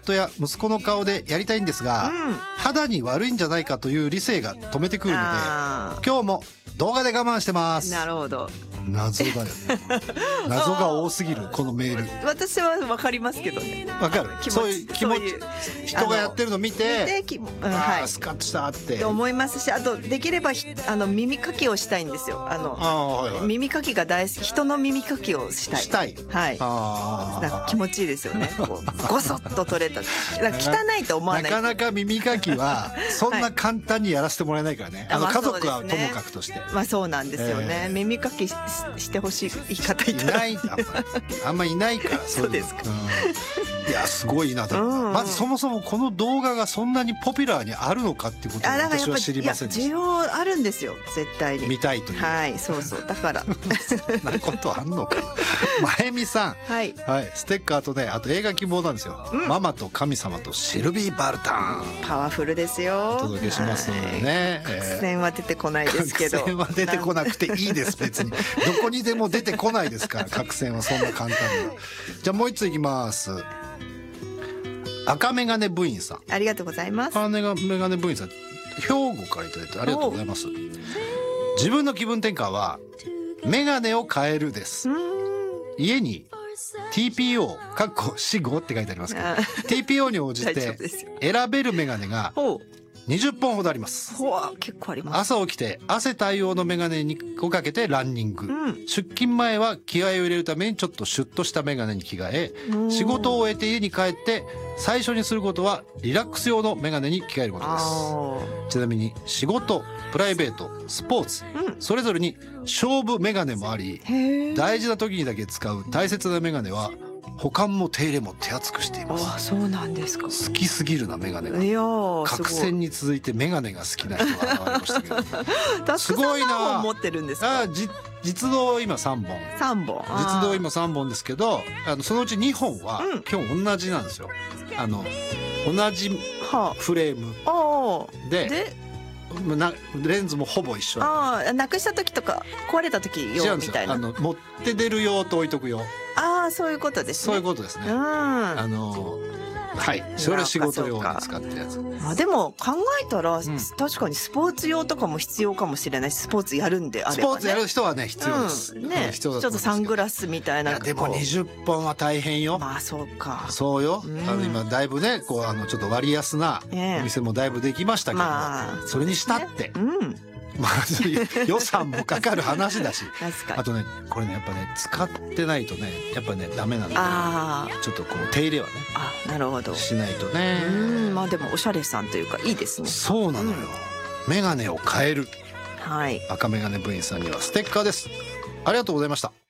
夫や息子の顔でやりたいんですが、肌に悪いんじゃないかという理性が止めてくるので、今日も動画で我慢してます。 なるほど。 謎だよね。謎が多すぎるこのメール。 私は分かりますけどね。 わかる。そういう気持ち、人がやってるの見て、スカッとしたって思いますし、あとできれば耳かきをしたいんですよ。耳かきが大好き。人の耳かきをしたい。 したい。 はい。なんか気持ちいいですよね。ごそっと取れた。汚いと思わない。 なかなか耳かきはそんな簡単にやらせてもらえないからね。家族はともかくとして。 まあそうなんですよね。耳かきしてほしい方いたら。 あんまいないから。 そうですか。 いやすごいな。まずそもそもこの動画がそんなにポピュラーにあるのかっていうことを私は知りませんでした。 需要あるんですよ絶対に。 見たいという。 はい、そうそう。だからそんなことあんのか。まゆみさん、 はいステッカーとね、あと映画希望なんですよ。ママと神様とシルビー・バルタン。 パワフルですよ。 お届けしますのでね。 角栓は出てこないですけど。 角栓は出てこなくていいです別に。どこにでも出てこないですから角栓はそんな簡単には。じゃあもう一ついきます。赤メガネ部員さん。 ありがとうございます。 赤メガネ部員さん、兵庫からいただいてありがとうございます。自分の気分転換はメガネを変えるです。家に TPO かっこ死後って書いてありますけどTPO に応じて選べるメガネが20本ほどあります。 結構あります。 朝起きて汗対応のメガネをかけてランニング、出勤前は気合を入れるためにちょっとシュッとしたメガネに着替え、仕事を終えて家に帰って最初にすることはリラックス用のメガネに着替えることです。ちなみに仕事、プライベート、スポーツ、それぞれに勝負メガネもあり、大事な時にだけ使う大切なメガネは保管も手入れも手厚くしています。 そうなんですか。 好きすぎるなメガネが。角栓に続いてメガネが好きな人が現れましたけど。すごいな。 何本持ってるんですか。 実動今3本。実動今3本ですけど、そのうち2本は今日同じなんですよ。同じフレームで。レンズもほぼ一緒。 なくした時とか壊れた時用みたいな。 持って出る用と置いとく用。 そういうことですね。 そういうことですね。はい、それ仕事用に使ってるやつ。 でも考えたら確かにスポーツ用とかも必要かもしれないし、スポーツやるんであればね。 スポーツやる人はね必要です。 ね、ちょっとサングラスみたいな。 でも20本は大変よ。 まあそうか。 そうよ。今だいぶねちょっと割安なお店もだいぶできましたけど、それにしたってまあ予算もかかる話だし、あとねこれねやっぱね使ってないとねやっぱねダメなんで、ちょっとこう手入れはねなるほどしないとね。 まあでもおしゃれさんというかいいですね。 そうなのよ。メガネを変える赤メガネ部員さんにはステッカーです。ありがとうございました。